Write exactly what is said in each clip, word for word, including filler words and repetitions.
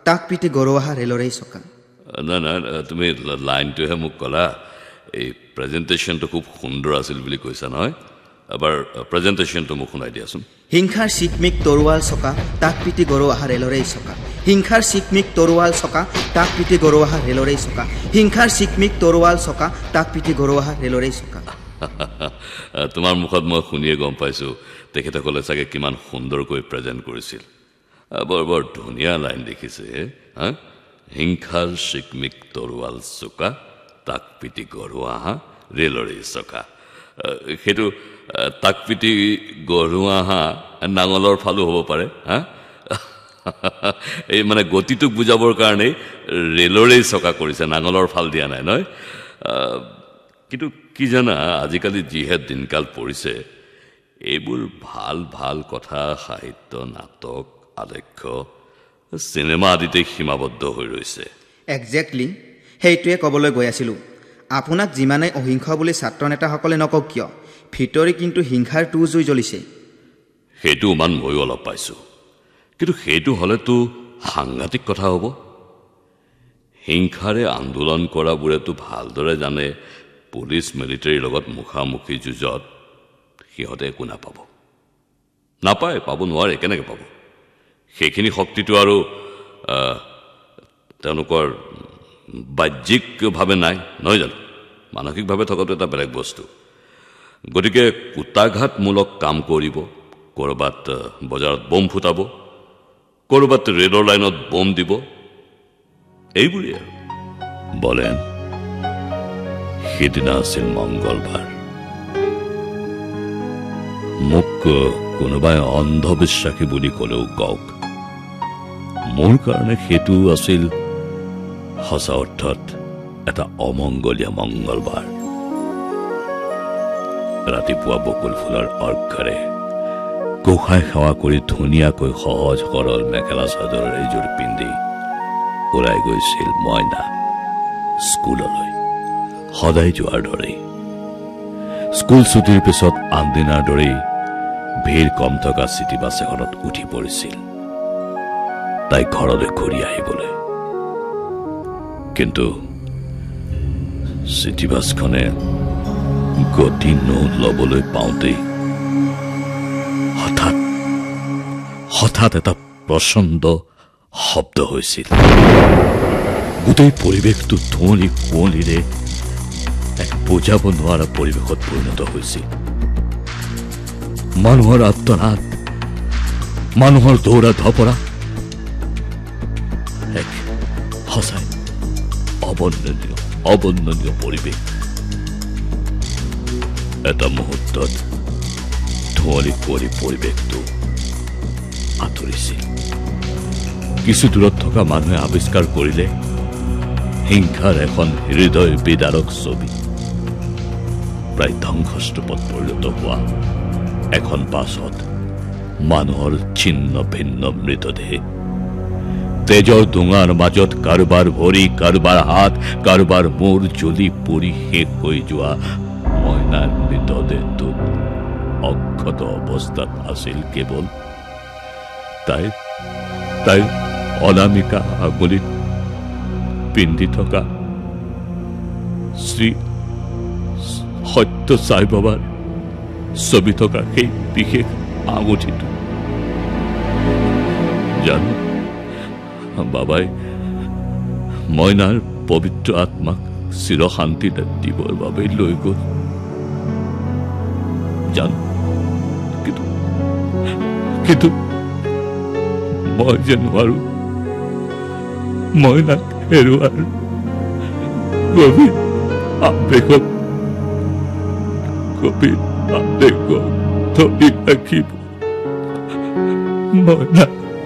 তাক পিটি গৰু অহা ৰেলৰেই চকা। না না তুমি লাইনটোহে মোক ক'লা, এই প্ৰেজেণ্টেশ্যনটো খুব সুন্দৰ আছিল বুলি কৈছা নহয়, এবাৰ প্ৰেজেণ্টেশ্যনটো মোক শুনাই দিয়াচোন। হিংসাৰ চিকমিক তৰোৱাল চকা তাক পিটি গৰু অহা ৰেলৰেই চকা। হিংসাৰ চিকমিক তৰোৱাল চকা তাক পিটি গৰু অহা ৰেলৰেই চকা। হিংসাৰ চিকমিক তৰোৱাল চকা তাক পিটি গৰু অহা ৰেলৰেই চকা। তোমাৰ মুখত মই শুনিয়ে গম পাইছোঁ তেখেতসকলে চাগে কিমান সুন্দৰকৈ প্ৰেজেণ্ট কৰিছিল। বৰ বৰ ধুনীয়া লাইন দেখিছে হা। হিংসাৰ চিকমিক তৰোৱাল চকা তাক পিটি গৰু অহা ৰেলৰেই চকা। সেইটো তাক পিটি গৰু অহা নাঙলৰ ফালো হ'ব পাৰে হা। এই মানে গতিটোক বুজাবৰ কাৰণেই ৰেলৰেই চকা কৰিছে, নাঙলৰ ফাল দিয়া নাই নহয়। কিন্তু কি জানা, আজিকালি যিহে দিনকাল পৰিছে, এইবোৰ ভাল ভাল কথা সাহিত্য, নাটক, আলেখ্য, চিনেমা আদিতে সীমাবদ্ধ হৈ ৰৈছে। একজেক্টলি সেইটোৱে ক'বলৈ গৈ আছিলোঁ। আপোনাক যিমানেই অহিংস বুলি ছাত্ৰ নেতাসকলে নকওক কিয়, ভিতৰি কিন্তু হিংসাৰ টু জুই জ্বলিছে। সেইটো ইমান ময়ো অলপ পাইছোঁ, কিন্তু সেইটো হ'লেতো সাংঘাতিক কথা হ'ব। হিংসাৰে আন্দোলন কৰাবোৰেতো ভালদৰে জানে পুলিচ মিলিটাৰীৰ লগত মুখামুখি যুঁজত সিহঁতে একো নাপাব, নাপায়, পাব নোৱাৰে, কেনেকৈ পাব? সেইখিনি শক্তিটো আৰু তেওঁলোকৰ বাহ্যিকভাৱে নাই নহয় জানো, মানসিকভাৱে থকাটো এটা বেলেগ বস্তু। গতিকে কুটাঘাতমূলক কাম কৰিব, ক'ৰবাত বজাৰত বোম ফুটাব, ক'ৰবাত ৰেলৰ লাইনত বোম দিব, এইবোৰেই আৰু। বলেন সিদিনা আছিল মংগলবাৰ। মোক কোনোবাই অন্ধবিশ্বাসী বুলি ক'লেও কওক, মোৰ কাৰণে সেইটো আছিল সঁচা অৰ্থত এটা অমংগলীয়া মংগলবাৰ। ৰাতিপুৱা বকুল ফুলৰ অৰ্ঘ্যৰে গোসাঁই সেৱা কৰি ধুনীয়াকৈ সহজ সৰল মেখেলা চাদৰৰ এযোৰ পিন্ধি ওলাই গৈছিল মইনা স্কুললৈ, সদায় যোৱাৰ দৰেই। স্কুল ছুটিৰ পিছত আনদিনাৰ দৰেই ভিৰ কম থকা চিটি বাছ এখনত উঠি পৰিছিল তাই ঘৰলৈ ঘূৰি আহিবলৈ। কিন্তু চিটি বাছখনে গতি নল'বলৈ পাওঁতেই হঠাৎ হঠাৎ এটা প্ৰচণ্ড শব্দ হৈছিল। গোটেই পৰিৱেশটো ধুঁৱলি কুঁৱলীৰে এক বুজাব নোৱাৰা পৰিৱেশত পৰিণত হৈছিল। মানুহৰ আৰ্তনাদ, মানুহৰ দৌৰা ধপৰা, এক সঁচাই অবৰ্ণনীয় অবৰ্ণনীয় পৰিৱেশ। এটা মুহূৰ্তত ধুঁৱলি কুঁৱলী পৰিৱেশটো আঁতৰিছিল। কিছু দূৰত থকা মানুহে আৱিষ্কাৰ কৰিলে হিংসাৰ এখন হৃদয় বিদাৰক ছবি। প্ৰায় ধ্বংসস্তূপত পৰিণত হোৱা এখন বাছত মানুহৰ ছিন্ন ভিন্ন মৃতদেহ, তেজৰ ডোঙাৰ মাজত কাৰোবাৰ ভৰি, কাৰোবাৰ হাত, কাৰোবাৰ মূৰ জ্বলি পৰি শেষ হৈ যোৱা মইনাৰ মৃতদেহটোত অক্ষত অৱস্থাত আছিল কেৱল তাইৰ তাইৰ অনামিকা আঙুলিত পিন্ধি থকা শ্ৰী সত্য সাই বাবাৰ ছবি থকা সেই বিশেষ আঙুঠিটো। জানো বাবাই মইনাৰ পবিত্ৰ আত্মাক চিৰ শান্তি দিবৰ বাবে লৈ গ'ল। জানো, কিন্তু কিন্তু মই যে নোৱাৰো মইনাক হেৰুৱাৰ গভীৰ আবেগত গভীৰ আবেগত ধৰি ৰাখিব। মইনা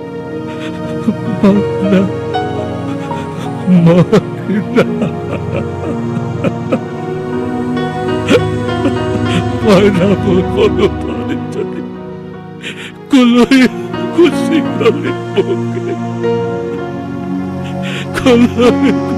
মইনা মইনা মইনা মোৰ কোনো পালিতনি কলৈ গুচি গ'লে কলৈ